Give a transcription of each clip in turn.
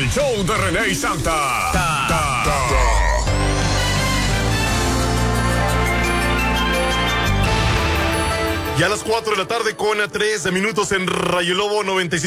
El show de René y Santa. Ya a las 4 de la tarde con 3 minutos en Rayo Lobo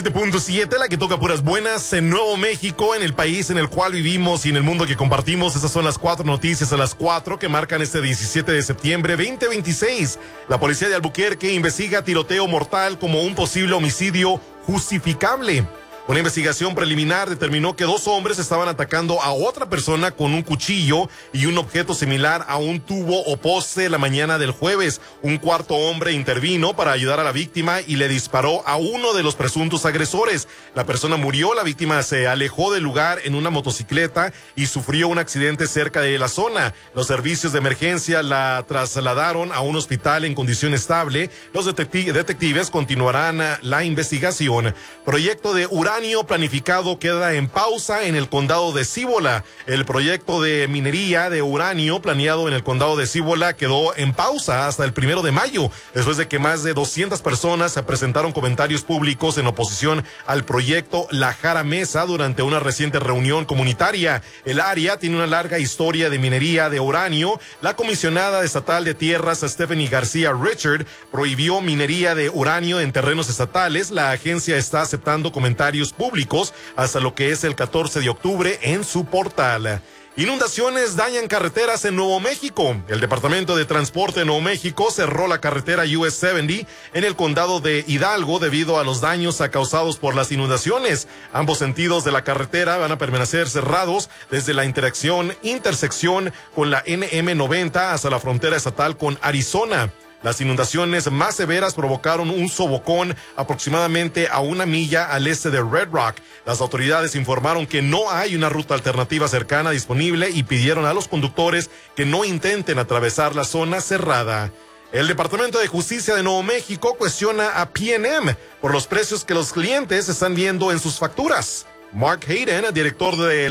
97.7, la que toca puras buenas en Nuevo México, en el país en el cual vivimos y en el mundo que compartimos. Esas son las 4 noticias a las 4 que marcan este 17 de septiembre 2026. La policía de Albuquerque investiga tiroteo mortal como un posible homicidio justificable. Una investigación preliminar determinó que 2 hombres estaban atacando a otra persona con un cuchillo y un objeto similar a un tubo o poste la mañana del jueves. Un cuarto hombre intervino para ayudar a la víctima y le disparó a uno de los presuntos agresores. La persona murió, la víctima se alejó del lugar en una motocicleta y sufrió un accidente cerca de la zona. Los servicios de emergencia la trasladaron a un hospital en condición estable. Los detectives continuarán la investigación. Proyecto de uranio planificado queda en pausa en el condado de Cíbola. El proyecto de minería de uranio planeado en el condado de Cíbola quedó en pausa hasta el 1 de mayo, después de que más de 200 personas presentaron comentarios públicos en oposición al proyecto La Jara Mesa durante una reciente reunión comunitaria. El área tiene una larga historia de minería de uranio. La comisionada estatal de tierras, Stephanie García Richard, prohibió minería de uranio en terrenos estatales. La agencia está aceptando comentarios públicos hasta lo que es el 14 de octubre en su portal. Inundaciones dañan carreteras en Nuevo México. El Departamento de Transporte de Nuevo México cerró la carretera US 70 en el condado de Hidalgo debido a los daños causados por las inundaciones. Ambos sentidos de la carretera van a permanecer cerrados desde la intersección con la NM90 hasta la frontera estatal con Arizona. Las inundaciones más severas provocaron un socavón aproximadamente a 1 milla al este de Red Rock. Las autoridades informaron que no hay una ruta alternativa cercana disponible y pidieron a los conductores que no intenten atravesar la zona cerrada. El Departamento de Justicia de Nuevo México cuestiona a PNM por los precios que los clientes están viendo en sus facturas. Mark Hayden, director de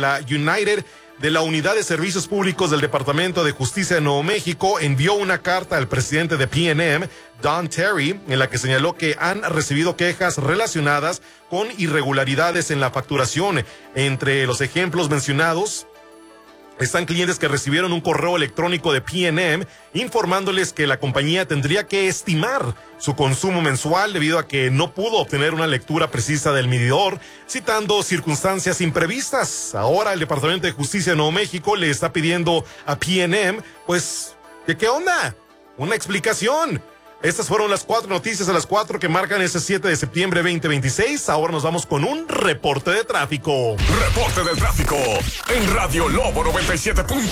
la Unidad de Servicios Públicos del Departamento de Justicia de Nuevo México, envió una carta al presidente de PNM, Don Terry, en la que señaló que han recibido quejas relacionadas con irregularidades en la facturación. Entre los ejemplos mencionados están clientes que recibieron un correo electrónico de PNM informándoles que la compañía tendría que estimar su consumo mensual debido a que no pudo obtener una lectura precisa del medidor, citando circunstancias imprevistas. Ahora el Departamento de Justicia de Nuevo México le está pidiendo a PNM, pues, ¿qué onda? Una explicación. Estas fueron las 4 noticias a las 4 que marcan ese 7 de septiembre 2026. Ahora nos vamos con un reporte de tráfico. Reporte del tráfico en Radio Lobo 97.7.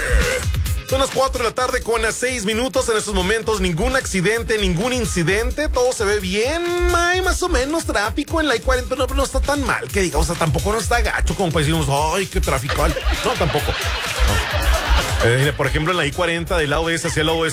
Son las 4 de la tarde con 6 minutos. En estos momentos ningún accidente, ningún incidente. Todo se ve bien. Hay más o menos tráfico en la I-40. No está tan mal que digamos. O sea, tampoco no está gacho como para decirnos, ay, qué tráfico. No, tampoco. No. Por ejemplo, en la I-40 del lado este hacia el lado oeste